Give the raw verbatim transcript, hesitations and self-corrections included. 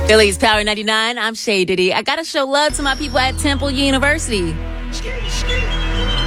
Philly's Power ninety-nine. I'm Shay Diddy. I got to show love to my people at Temple University.